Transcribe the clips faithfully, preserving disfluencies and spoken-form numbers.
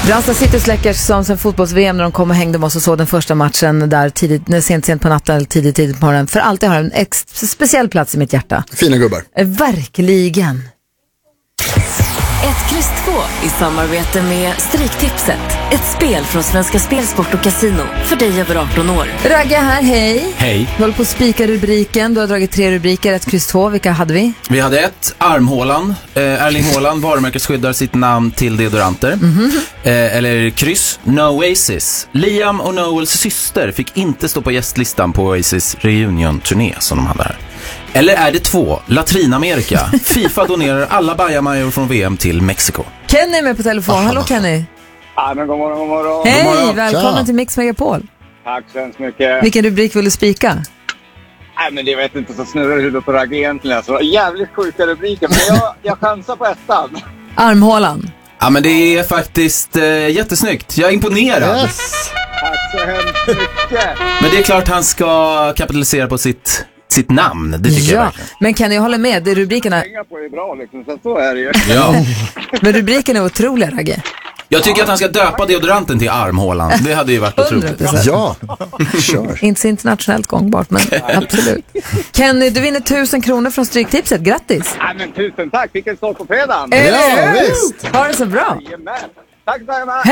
Ranstad City släckers som sen fotbolls-V M när de kom och hängde med oss och såg den första matchen där tidigt, sent, sent på natten eller tidigt, tidigt på morgonen. För alltid har en ex- speciell plats i mitt hjärta. Fina gubbar. Verkligen. Ett kryss två i samarbete med Stryktipset. Ett spel från Svenska Spelsport och Casino för dig över arton år. Ragga här, hej. Hej. Du håller på att spika rubriken. Du har dragit tre rubriker, ett kryss två. Vilka hade vi? Vi hade ett, armhålan. Eh, Erling Haaland, varumärkesskyddar sitt namn till deodoranter. Mm-hmm. Eh, eller kryss, Noasis. Liam och Noels syster fick inte stå på gästlistan på Oasis reunion-turné som de hade här. Eller är det två, Latinamerika. FIFA donerar alla bajamajor från V M till Mexiko. Kenny är med på telefon. Aha. Hallå Kenny. Ja, men god morgon, god morgon. Hej, god morgon. välkommen Tja. till Mix Megapol. Tack så hemskt mycket. Vilken rubrik vill du spika? Nej, men det vet inte så snurrar huvudet på ragg egentligen. Alltså, jävligt sjuka rubriker, men jag, jag chansar på ettan. Armhålan. Ja, men det är faktiskt eh, jättesnyggt. Jag är imponerad. Yes. Tack så hemskt mycket. Men det är klart han ska kapitalisera på sitt, sitt namn. Det tycker jag Ja, verkligen. men Kenny, jag håller med. Det är rubrikerna, Pengar på är bra liksom, så så är det ju. Ja. men rubriken är otroliga, Ragge. Jag tycker att han ska döpa deodoranten till armhålan. Det hade ju varit hundra otroligt. procent. Ja, kör. Inte så internationellt gångbart, men absolut. Kenny, du vinner tusen kronor från Stryktipset. Grattis! Nej, men tusen tack. Vilken start på fredagen. Eller hur? visst. Ha det så bra. Jajamän. Tack så mycket.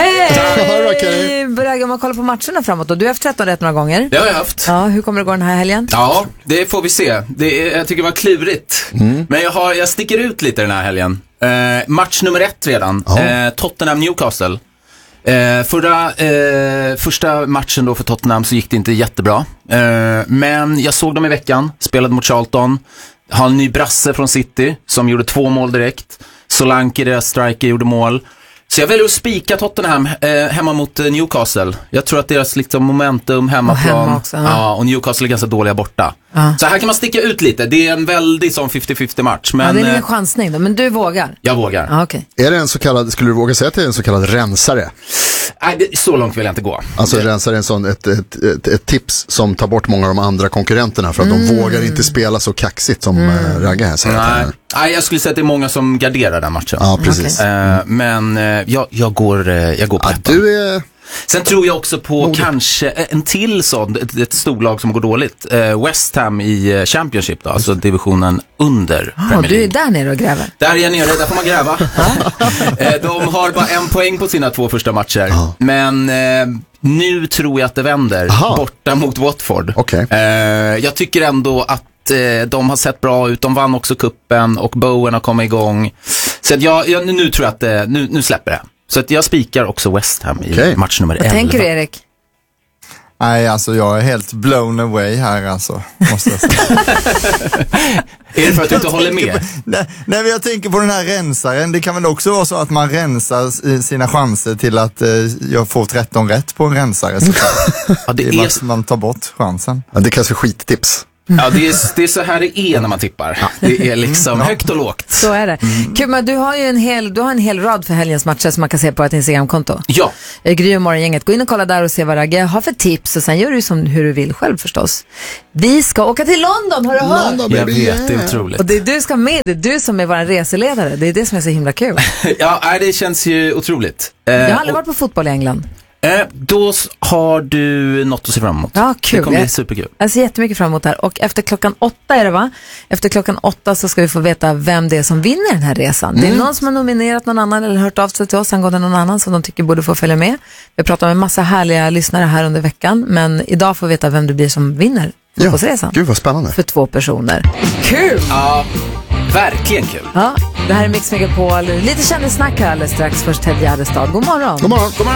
Hej! Börjar man kolla på matcherna framåt då? Du har haft tretton rätt några gånger. Det har jag haft. Ja, hur kommer det gå den här helgen? Ja, det får vi se. Det är, jag tycker det var klurigt. Mm. Men jag, har, jag sticker ut lite den här helgen. Eh, match nummer ett redan. Ja. Eh, Tottenham-Newcastle. Eh, förra, eh, första matchen då för Tottenham så gick det inte jättebra. Eh, men jag såg dem i veckan. Spelade mot Charlton. Har en ny brasse från City som gjorde två mål direkt. Solanke, deras striker, gjorde mål. Så jag väljer att spika Tottenham eh, hemma mot eh, Newcastle. Jag tror att deras liksom, momentum hemmaplan. Och hemma också, ja. Ja, och Newcastle är ganska dåliga borta. Ja. Så här kan man sticka ut lite. Det är en väldigt sån femtio-femtio match. Men Ja, det är ingen eh, chansning då, men du vågar. jag vågar. Ja, okej. Är det en så kallad, skulle du våga säga att det är en så kallad rensare? Nej, det, så långt vill jag inte gå. Alltså rensare är en sån, ett, ett, ett, ett tips som tar bort många av de andra konkurrenterna för att Mm. de vågar inte spela så kaxigt som mm. Ragge här säger. Nej. Nej, jag skulle säga att det är många som garderar den matchen. Ja, precis. Eh, men eh, jag, jag, går, eh, jag går på Ja, ettan. du är... Sen tror jag också på Modig. kanske en till sån, ett, ett storlag som går dåligt. Eh, West Ham i eh, Championship då, alltså divisionen under Ja, Premier du är League. där nere och gräver. Där är jag nere, där får man gräva. eh, de har bara en poäng på sina två första matcher. Ja. Men eh, nu tror jag att det vänder. Aha. Borta mot Watford. Okej. Eh, jag tycker ändå att eh, de har sett bra ut. De vann också kuppen och Bowen har kommit igång. Så att jag, jag, nu tror jag att det, nu, nu släpper det. Så att jag spikar också West Ham i Okej. match nummer Vad elva. tänker du, Erik? Nej, alltså jag är helt blown away här alltså, måste jag säga. Är det för att du inte håller med? nej, nej, men jag tänker på den här rensaren. Det kan väl också vara så att man rensar sina chanser till att eh, jag får tretton rätt på en rensare. Så Ja, det det är är, att man tar bort chansen. Ja, det är kanske skittips. ja, det, är, det är så här det är när man tippar. Det är liksom högt och lågt. Så är det. Mm. Kul, men du har ju en hel, du har en hel rad för helgens matcher som man kan se på ett Instagramkonto. Ja, Eh, Gry och Morgongänget. Gå in och kolla där och se vad Ragge har för tips och sen gör du som hur du vill själv förstås. Vi ska åka till London, har du hört? London, jag baby, vet, det är yeah. otroligt. Och det är du ska med, det är du som är vår reseledare. Det är det som är så himla kul. Ja, nej, det känns ju otroligt. Eh, Jag har aldrig och- varit på fotboll i England. Eh, då s- har du något att se fram emot. Ja, kul. Det kommer bli Jag- superkul. Jag ser jättemycket fram emot det här. Och efter klockan åtta är det va? Efter klockan åtta så ska vi få veta vem det är som vinner den här resan. Det är någon som har nominerat någon annan eller hört av sig till oss angående någon annan som de tycker borde få följa med. Vi pratar med en massa härliga lyssnare här under veckan. Men idag får vi veta vem det blir som vinner fotbollsresan. Gud vad spännande. För två personer. Kul! Ja, verkligen kul. Ja, det här är Mix Megapol. Lite kändissnack här alldeles strax. Först Ted Gärdestad. God morgon. God morgon. God morgon.